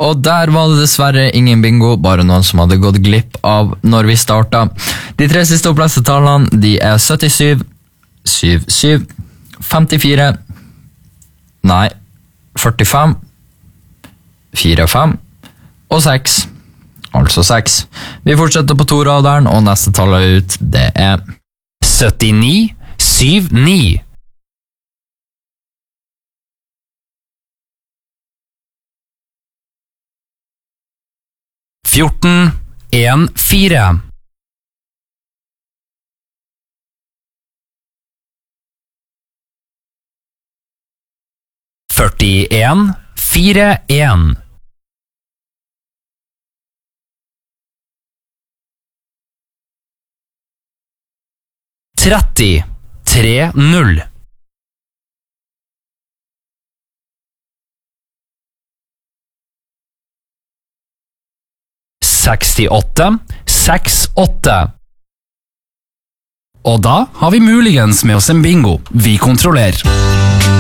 Og der var det dessverre ingen bingo, bare noen som hadde gått glipp av når vi startet. De 3 siste oppleste tallene, de er 77, 77, 54, nei, 45, 45 og 6. Altså 6. Vi fortsetter på to-raderen, og neste tallet ut, det er 79, 79. 14, 1, 4. 41, 4, 1. 30, 3, 0. 68, 6, 8. Og da har vi muligens med oss en bingo. Vi kontrollerer.